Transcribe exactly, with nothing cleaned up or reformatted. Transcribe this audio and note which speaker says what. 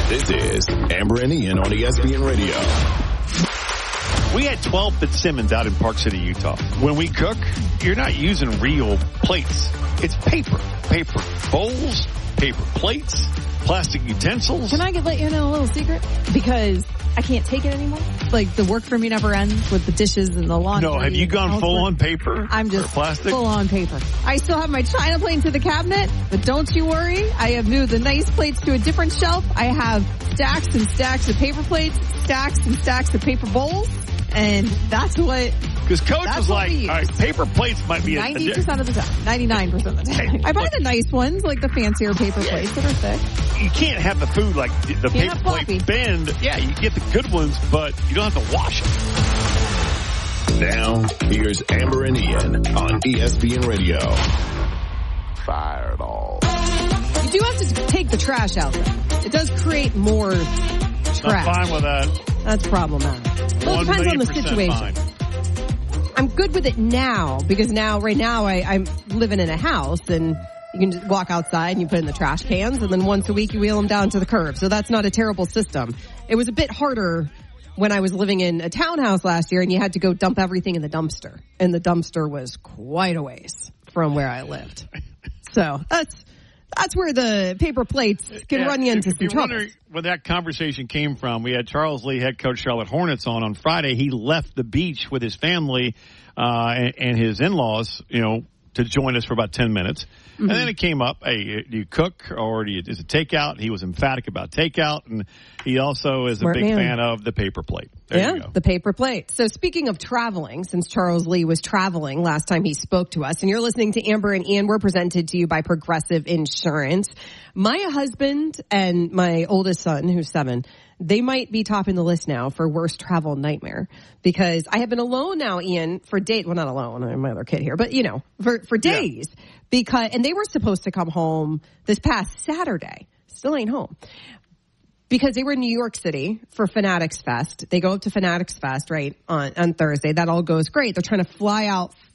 Speaker 1: This is Amber and Ian on E S P N Radio.
Speaker 2: We had twelve Fitzsimmons out in Park City, Utah. When we cook, you're not using real plates. It's paper. Paper bowls, paper plates, plastic utensils.
Speaker 3: Can I get, let you know a little secret? Because I can't take it anymore. Like, the work for me never ends with the dishes and the laundry.
Speaker 2: No, have you gone full on paper?
Speaker 3: I'm just
Speaker 2: plastic?
Speaker 3: full on paper. I still have my China plate to the cabinet, but don't you worry. I have moved the nice plates to a different shelf. I have stacks and stacks of paper plates, stacks and stacks of paper bowls, and that's what...
Speaker 2: Because Coach was like, all right, paper plates might be...
Speaker 3: ninety percent of the time. ninety-nine percent of the time. I buy the nice ones, like the fancier paper
Speaker 2: yeah.
Speaker 3: plates that are thick.
Speaker 2: You can't have the food like the
Speaker 3: can't
Speaker 2: paper plate bend. Yeah, you get the good ones, but you don't have to wash them.
Speaker 1: Now, here's Amber and Ian on E S P N Radio. Fireball.
Speaker 3: You do have to take the trash out, though. It does create more trash.
Speaker 2: I'm fine with that.
Speaker 3: That's problematic. Well, it depends on the situation.
Speaker 2: Fine.
Speaker 3: I'm good with it now because now, right now, I, I'm living in a house and you can just walk outside and you put in the trash cans and then once a week you wheel them down to the curb. So that's not a terrible system. It was a bit harder when I was living in a townhouse last year and you had to go dump everything in the dumpster. And the dumpster was quite a ways from where I lived. So that's... That's where the paper plates can
Speaker 2: yeah,
Speaker 3: run you into
Speaker 2: if
Speaker 3: some
Speaker 2: you
Speaker 3: trouble.
Speaker 2: wonder where that conversation came from, we had Charles Lee, head coach Charlotte Hornets, on on Friday. He left the beach with his family uh, and, and his in-laws, you know, to join us for about ten minutes. Mm-hmm. And then it came up, hey, do you cook or do you, is it takeout? He was emphatic about takeout, and he also is
Speaker 3: Smart
Speaker 2: a big
Speaker 3: man.
Speaker 2: fan of the paper plate. There
Speaker 3: yeah,
Speaker 2: you go.
Speaker 3: The paper plate. So speaking of traveling, since Charles Lee was traveling last time he spoke to us, and you're listening to Amber and Ian, we're presented to you by Progressive Insurance. My husband and my oldest son, who's seven, they might be topping the list now for worst travel nightmare because I have been alone now, Ian, for date. Well, not alone. I have my other kid here, but you know, for, for days yeah. because, and they were supposed to come home this past Saturday. Still ain't home. Because they were in New York City for Fanatics Fest. They go up to Fanatics Fest, right, on, on Thursday. That all goes great. They're trying to fly out